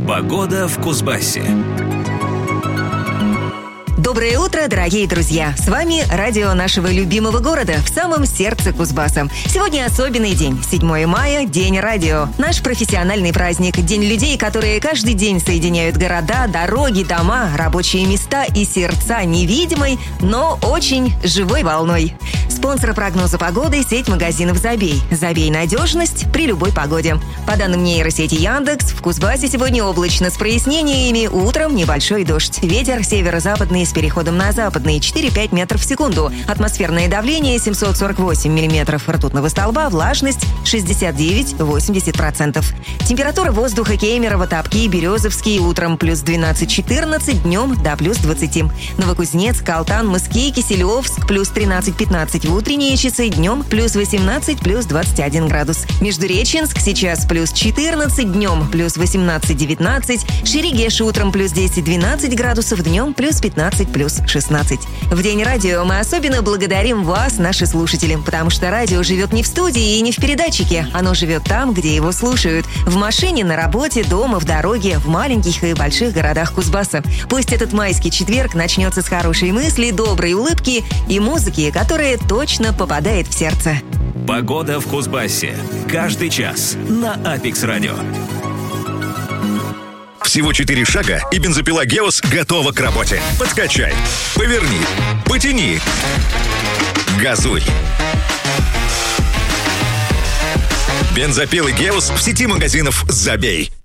Погода в Кузбассе. Доброе утро, дорогие друзья! С вами радио нашего любимого города в самом сердце Кузбасса. Сегодня особенный день. 7 мая – День радио. Наш профессиональный праздник. День людей, которые каждый день соединяют города, дороги, дома, рабочие места и сердца невидимой, но очень живой волной. Спонсор прогноза погоды – сеть магазинов «Забей». «Забей» – надежность при любой погоде. По данным нейросети Яндекс, в Кузбассе сегодня облачно с прояснениями, утром небольшой дождь. Ветер северо-западный с переходом на западный 4-5 метров в секунду. Атмосферное давление 748 миллиметров ртутного столба, влажность 69-80%. Температура воздуха Кемерово, Топки, Березовский утром плюс 12-14, днем до плюс 20. Новокузнецк, Алтан, Мыски, Киселевск плюс 13-15 в утренние часы, днем плюс 18, плюс 21 градус. Междуреченск сейчас плюс 14, днем плюс 18-19, Шерегеш утром плюс 10-12 градусов, днем плюс 15, плюс 16. В День радио мы особенно благодарим вас, наши слушатели, потому что радио живет не в студии и не в передатчике. Оно живет там, где его слушают. В машине, на работе, дома, в дороге, в маленьких и больших городах Кузбасса. Пусть этот майский четверг начнется с хорошей мысли, доброй улыбки и музыки, которая точно попадает в сердце. Погода в Кузбассе. Каждый час на Апекс Радио. Всего 4 шага, и бензопила «Геос» готова к работе. Подкачай, поверни, потяни, газуй. Бензопилы «Геос» в сети магазинов «Забей».